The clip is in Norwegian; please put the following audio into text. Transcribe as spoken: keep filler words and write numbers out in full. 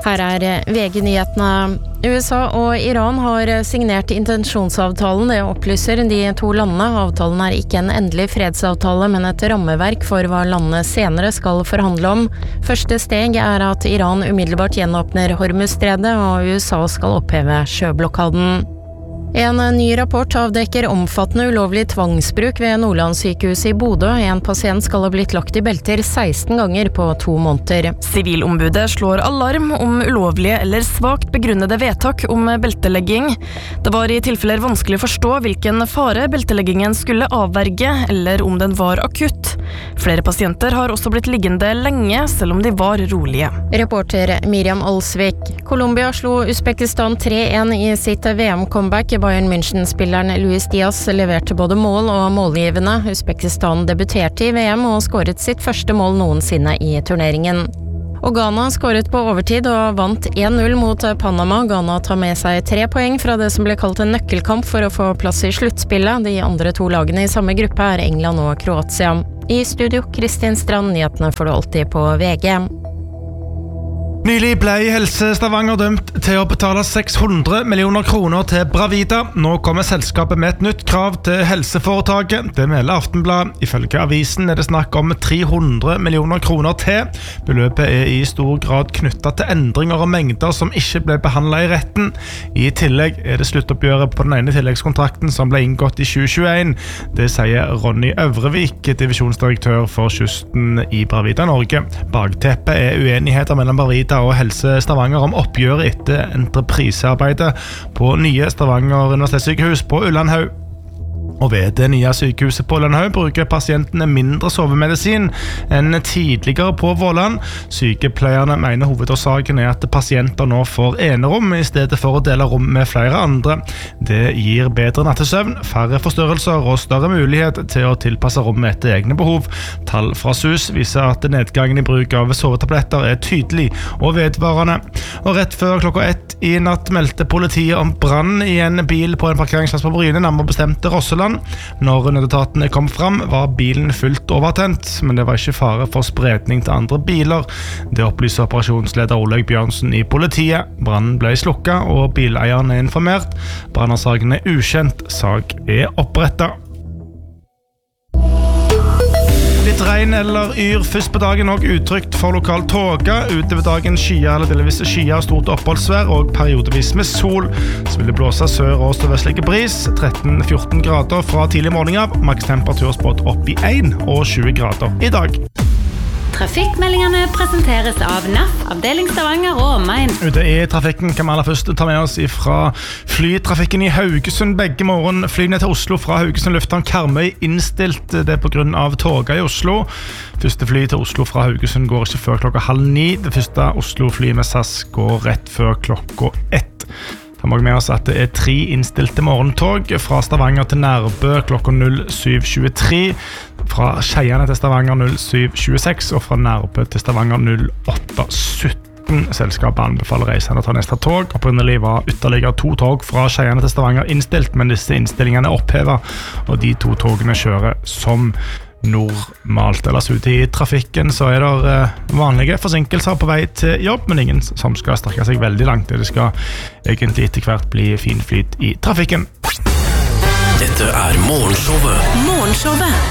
Her er V G-nyhetene. U S A og Iran har signert intensjonsavtalen, det opplyser de to landene. Avtalen er ikke en endelig fredsavtale, men et rammeverk for hva landene senere skal forhandle om. Første steg er at Iran umiddelbart gjenåpner Hormuzstredet, og U S A skal oppheve sjøblokaden. En ny rapport avdekker omfattende ulovlig tvangsbruk ved Nordlandssykehuset i Bodø. En pasient skal ha blitt lagt i belter seksten ganger på to måneder. Sivilombudet slår alarm om ulovlige eller svagt begrunnede vedtak om beltelegging. Det var i tilfeller vanskelig å forstå hvilken fare belteleggingen skulle avverge, eller om den var akutt. Flere pasienter har også blitt liggende lenge, selv om de var rolige. Reporter Miriam Olsvik. Colombia slo Uzbekistan tre en i sitt V M-comeback. Bayern München-spilleren Luis Diaz leverte både mål og målgivende. Uzbekistan debuterte i V M og skåret sitt første mål noensinne i turneringen. Og Ghana skåret på overtid og vant en null mot Panama. Ghana tar med seg tre poeng fra det som ble kalt en nøkkelkamp for å få plass i sluttspillet. De andre to lagene i samme gruppe er England og Kroatia. I studio, Kristin Strand, nyhetene får du alltid på V G. Nylig ble Helse Stavanger dømt til å betale seks hundre millioner kroner til Bravida. Nå kommer selskapet med et nytt krav til helseforetaket. Det melder Aftenblad. Ifølge avisen er det snakk om tre hundre millioner kroner til. Beløpet er i stor grad knyttet til endringer og mengder som ikke ble behandlet i retten. I tillegg er det sluttoppgjøret på den ene tilleggskontrakten som ble inngått i tjue tjueen. Det sier Ronny Øvrevik, divisjonsdirektør for kysten i Bravida Norge. Bakteppet er uenigheter mellom Bravida og Helse Stavanger om oppgjøret etter entreprisearbeidet på nye Stavanger universitetssykehus på Ullandhaug. Og ved det nye sykehuset på Ullandhaug bruker pasientene mindre sovemedisin enn tidligere på Våland. Sykepleierne mener hovedårsaken er at pasienter nå får enerom i stedet for å dele rom med flere andre. Det gir bedre nattesøvn, færre forstørrelser og større mulighet til å tilpasse rommet etter egne behov. Tall fra S U S viser at nedgangen i bruk av sovetabletter er tydelig og vedvarende. Og rett før klokka ett i natt meldte politiet om brann i en bil på en parkeringsplass på Bryne, nærmere bestemt Rosseland. Når nødetatene kom fram, var bilen fullt overtent, men det var ikke fare for spredning til andre biler. Det opplyser operasjonsleder Olaug Bjørnsen i politiet. Brannen ble slukket, og bileieren er informert. Brannårsaken er ukjent, sak er opprettet. Litt regn eller yr først på dagen, og utrygt for lokal tåke. Utover dagen skyer eller delvis skyer, stort oppholdsvær og periodevis med sol. Så vil det blåse sør- og sørvestlige bris, tretten til fjorten grader fra tidlig morgen av. Maks temperatur spådd opp i en og tjue grader i dag. Trafikkmeldingene presenteres av N A F, avdeling Stavanger og omegn. Ute i trafikken kan vi aller først ta med oss fra flytrafikken i Haugesund. Begge morgen flyene til Oslo fra Haugesund lufthavn Karmøy innstilt. Det på grunn av toget i Oslo. Første fly til Oslo fra Haugesund går ikke før klokka halv ni. Det første Oslo-flyet med S A S går rett før klokka ett. Da må vi med oss at det er tre innstilte morgentog fra Stavanger til Nærbø klokka null syv tjuetre, fra Skeiane til Stavanger null syv tjueseks og fra Nærbø til Stavanger null åtte sytten. Selskapet anbefaler reisende å ta neste tog. Opprinnelig var ytterligere to tog fra Skeiane til Stavanger innstilt, men disse innstillingene er opphevet, og de to togene kjører som normalt. Ellers ute i trafikken så er det vanlige forsinkelser på vei til jobb, men ingen som skal strekke seg veldig langt. Det skal egentlig etter hvert bli fin flyt i trafikken. Dette er Morgenshowet. Morgenshowet.